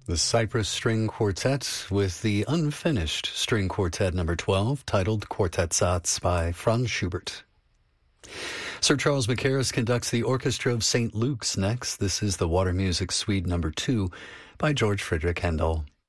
The Cypress String Quartet with the unfinished String Quartet number 12, titled Quartet Satz by Franz Schubert. Sir Charles Mackerras conducts the Orchestra of St. Luke's next. This is the Water Music Suite number 2 by George Friedrich Handel.